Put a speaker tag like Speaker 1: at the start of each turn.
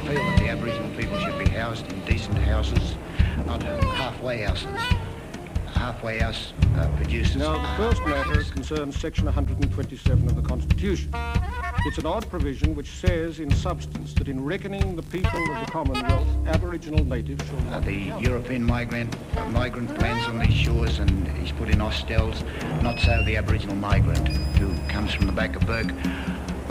Speaker 1: feel that the Aboriginal people should be housed in decent houses, not halfway houses. Halfway house produces...
Speaker 2: Now, the first matter concerns Section 127 of the Constitution. It's an odd provision which says, in substance, that in reckoning the people of the Commonwealth, Aboriginal natives shall not
Speaker 1: the European migrant lands on these shores and he's put in hostels, not so the Aboriginal migrant who comes from the back of Burke